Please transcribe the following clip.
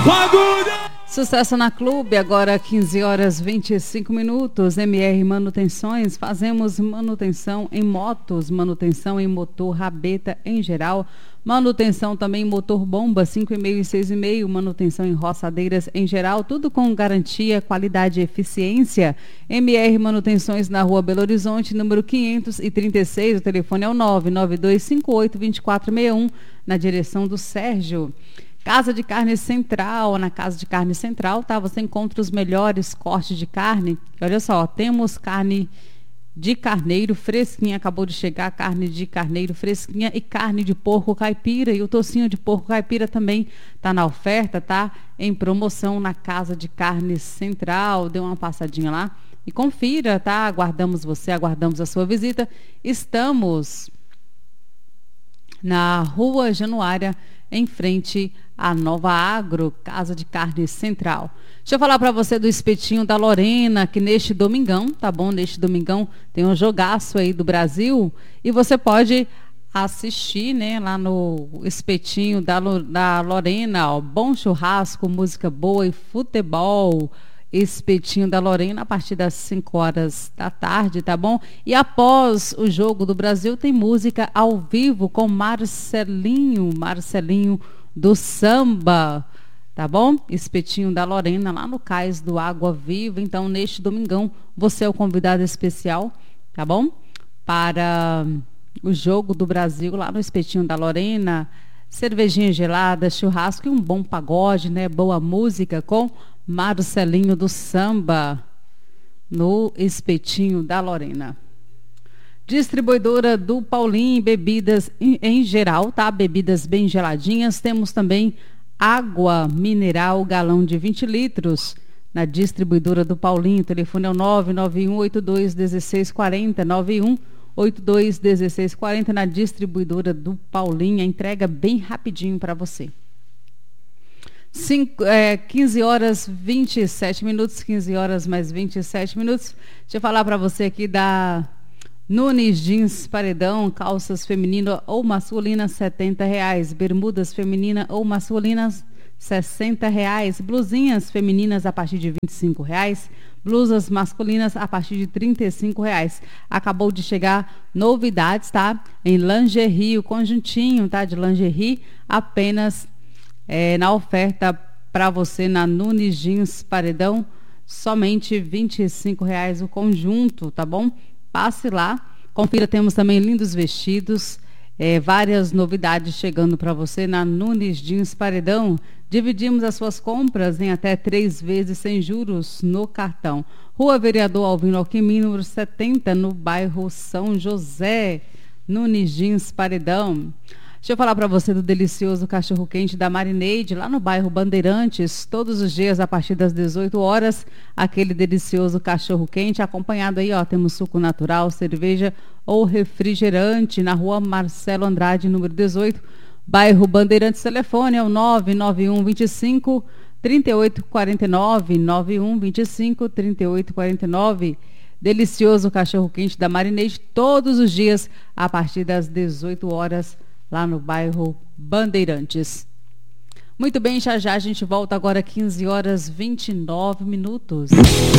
Sucesso na Clube, agora 15 horas 25 minutos. MR Manutenções, fazemos manutenção em motos, manutenção em motor rabeta em geral, manutenção também em motor bomba 5,5 e 6,5, manutenção em roçadeiras em geral, tudo com garantia, qualidade e eficiência. MR Manutenções na Rua Belo Horizonte, número 536, o telefone é o 992582461, na direção do Sérgio. Casa de Carne Central, na Casa de Carne Central, tá? Você encontra os melhores cortes de carne. Olha só, temos carne de carneiro fresquinha, acabou de chegar carne de carneiro fresquinha e carne de porco caipira. E o tocinho de porco caipira também tá na oferta, tá? Em promoção na Casa de Carne Central. Dê uma passadinha lá e confira, tá? Aguardamos você, aguardamos a sua visita. Estamos na Rua Januária, em frente à Nova Agro, Casa de Carne Central. Deixa eu falar para você do espetinho da Lorena, que neste domingão, tá bom? Neste domingão tem um jogaço aí do Brasil e você pode assistir, né, lá no espetinho da Lorena, ó, bom churrasco, música boa e futebol. Espetinho da Lorena a partir das 5 horas da tarde, tá bom? E após o jogo do Brasil tem música ao vivo com Marcelinho do Samba, tá bom? Espetinho da Lorena lá no Cais do Água Viva. Então, neste domingão, você é o convidado especial, tá bom? Para o jogo do Brasil lá no Espetinho da Lorena, cervejinha gelada, churrasco e um bom pagode, né? Boa música com Marcelinho do Samba no Espetinho da Lorena. Distribuidora do Paulinho, bebidas em geral, tá? Bebidas bem geladinhas. Temos também água mineral, galão de 20 litros. Na distribuidora do Paulinho, o telefone é o 991821640, 91821640, na distribuidora do Paulinho. A entrega bem rapidinho para você. 15 horas 27 minutos, 15 horas mais 27 minutos. Deixa eu falar para você aqui da Nunes Jeans Paredão, calças feminina ou masculina R$70, bermudas feminina ou masculinas R$60, blusinhas femininas a partir de R$25, blusas masculinas a partir de R$35. Acabou de chegar novidades, tá? Em lingerie, o conjuntinho, tá? De lingerie apenas na oferta para você na Nunes Jeans Paredão, somente R$25 o conjunto, tá bom? Passe lá, confira, temos também lindos vestidos, várias novidades chegando para você na Nunes Jeans Paredão. Dividimos as suas compras em até 3 vezes sem juros no cartão. Rua Vereador Alvino Alquimim, número 70, no bairro São José. Nunes Jeans Paredão. Deixa eu falar para você do delicioso cachorro-quente da Marineide, lá no bairro Bandeirantes, todos os dias a partir das 18 horas, aquele delicioso cachorro-quente, acompanhado aí, ó, temos suco natural, cerveja ou refrigerante, na Rua Marcelo Andrade, número 18, bairro Bandeirantes. Telefone é o 99125-3849, 9125-3849. Delicioso cachorro-quente da Marineide, todos os dias a partir das 18 horas, lá no bairro Bandeirantes. Muito bem, já já a gente volta agora 15 horas 29 minutos.